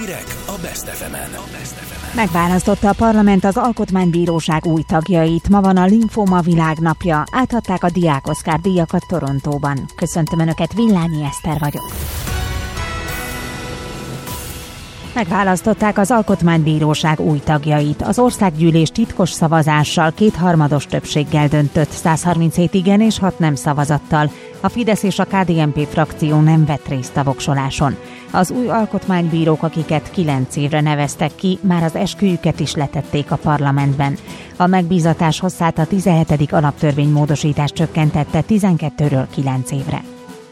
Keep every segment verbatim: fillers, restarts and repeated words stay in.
Hírek a Best ef emen. Megválasztotta a parlament az Alkotmánybíróság új tagjait. Ma van a Linfóma világnapja. Átadták a Diák Oszkár díjakat Torontóban. Köszöntöm Önöket, Villányi Eszter vagyok. Megválasztották az Alkotmánybíróság új tagjait. Az országgyűlés titkos szavazással kétharmados többséggel döntött, száz harminchét igen és hat nem szavazattal. A Fidesz és a ká dé en pé frakció nem vett részt a voksoláson. Az új alkotmánybírók, akiket kilenc évre neveztek ki, már az esküjüket is letették a parlamentben. A megbízatás hosszát a tizenhetedik alaptörvénymódosítás csökkentette tizenkettőről kilenc évre.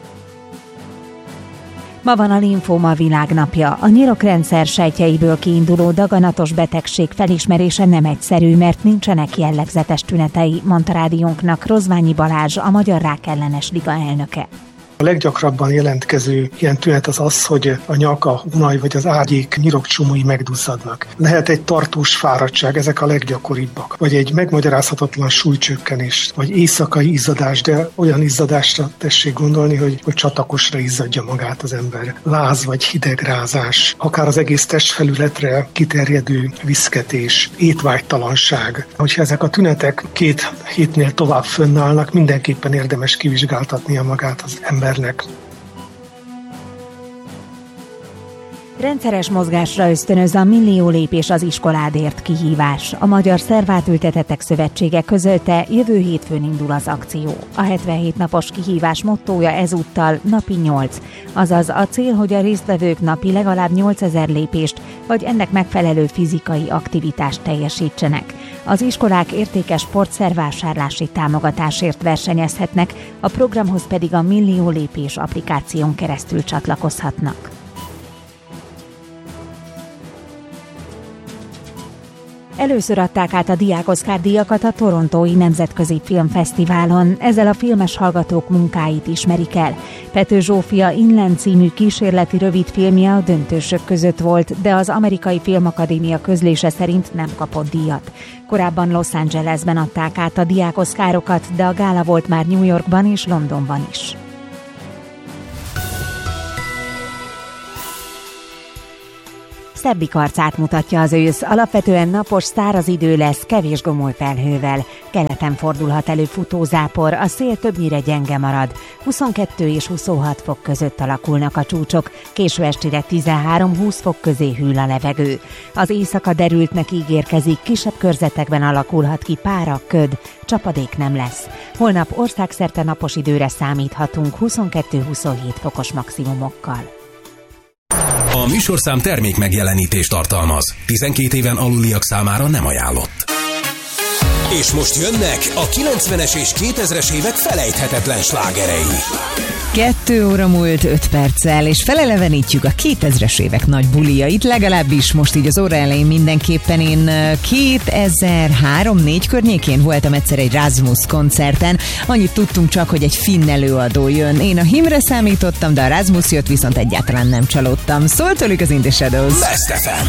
Ma van a Linfóma világnapja. A nyirokrendszer sejtjeiből kiinduló daganatos betegség felismerése nem egyszerű, mert nincsenek jellegzetes tünetei, mondta rádiónknak Rozványi Balázs, a Magyar Rákellenes Liga elnöke. A leggyakrabban jelentkező ilyen tünet az az, hogy a nyak, a hónaj vagy az ágyék nyirokcsomói megduzzadnak. Lehet egy tartós fáradtság, ezek a leggyakoribbak. Vagy egy megmagyarázhatatlan súlycsökkenés, vagy éjszakai izzadás, de olyan izzadásra tessék gondolni, hogy, hogy csatakosra izzadja magát az ember. Láz vagy hidegrázás, akár az egész testfelületre kiterjedő viszketés, étvágytalanság. Hogyha ezek a tünetek két hétnél tovább fönnállnak, mindenképpen érdemes kivizsgáltatnia magát az ember. Rendszeres mozgásra ösztönöz a Millió lépés az iskoládért kihívás. A Magyar Szervátültetettek Szövetsége közölte, jövő hétfőn indul az akció. A hetvenhét napos kihívás mottója ezúttal napi nyolc, azaz a cél, hogy a résztvevők napi legalább nyolcezer lépést vagy ennek megfelelő fizikai aktivitást teljesítsenek. Az iskolák értékes sportszervásárlási támogatásért versenyezhetnek, a programhoz pedig a Millió lépés applikáción keresztül csatlakozhatnak. Először adták át a Diák Oszkár díjakat a Torontói Nemzetközi Filmfesztiválon. Ezzel a filmes hallgatók munkáit ismerik el. Pető Zsófia Inland című kísérleti rövidfilmje a döntősök között volt, de az Amerikai Filmakadémia közlése szerint nem kapott díjat. Korábban Los Angelesben adták át a Diák Oszkárokat, de a gála volt már New Yorkban és Londonban is. Szebbik arcát mutatja az ősz, alapvetően napos, száraz idő lesz, kevés gomoly felhővel. Keleten fordulhat elő futózápor, a szél többnyire gyenge marad. huszonkettő és huszonhat fok között alakulnak a csúcsok, késő estére tizenhárom-húsz fok közé hűl a levegő. Az éjszaka derültnek ígérkezik, kisebb körzetekben alakulhat ki pára, köd, csapadék nem lesz. Holnap országszerte napos időre számíthatunk huszonkettő-huszonhét fokos maximumokkal. A műsorszám termék megjelenítést tartalmaz. tizenkét éven aluliak számára nem ajánlott. És most jönnek a kilencvenes és kétezres évek felejthetetlen slágerei. Kettő óra múlt öt perccel, és felelevenítjük a kétezres évek nagy bulijait, legalábbis most így az óra elején mindenképpen. Én kétezer-három-négy környékén voltam egyszer egy Rasmus koncerten, annyit tudtunk csak, hogy egy finn előadó jön. Én a himre számítottam, de a Rasmus jött, viszont egyáltalán nem csalódtam. Szólt tőlük az In The Shadows. Best ef em.